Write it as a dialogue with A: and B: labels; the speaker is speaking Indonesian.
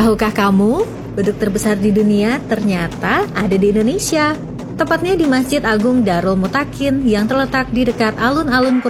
A: Tahukah kamu, beduk terbesar di dunia ternyata ada di Indonesia. Tepatnya di Masjid Agung Darul Mutakin yang terletak di dekat alun-alun